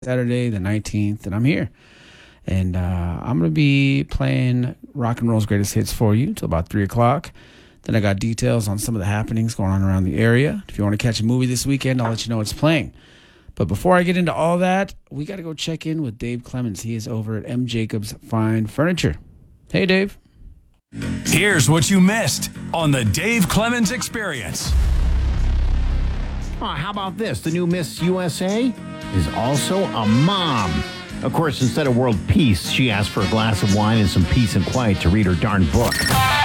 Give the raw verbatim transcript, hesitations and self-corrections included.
Saturday the nineteenth, and I'm here. And uh, I'm going to be playing rock and roll's greatest hits for you till about three o'clock. Then I got details on some of the happenings going on around the area. If you want to catch a movie this weekend, I'll let you know it's playing. But before I get into all that, we got to go check in with Dave Clemens. He is over at M. Jacobs Fine Furniture. Hey, Dave. Here's what you missed on the Dave Clemens Experience. Oh, how about this? The new Miss U S A is also a mom. Of course, instead of world peace, she asked for a glass of wine and some peace and quiet to read her darn book.